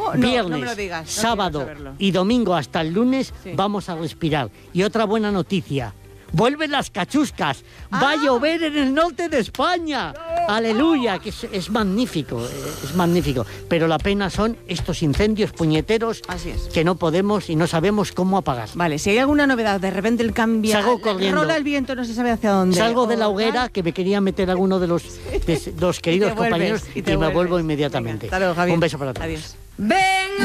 ¿Cómo? No, viernes, no me lo digas. No sábado quiero saberlo. y domingo hasta el lunes Sí. vamos a respirar. Y otra buena noticia. Vuelven las cachuscas. Va a llover en el norte de España. Aleluya, que es magnífico, es magnífico. Pero la pena son estos incendios puñeteros. Así es. Que no podemos y no sabemos cómo apagar. Vale, si hay alguna novedad, de repente el cambio. Salgo corriendo. Rola el viento, no se sabe hacia dónde. Salgo de la o hoguera, tal. que me quería meter alguno de los queridos Y te vuelves, compañeros y me vuelves. vuelvo inmediatamente. Venga, hasta luego, Javier. Un beso para todos. Adiós. Ven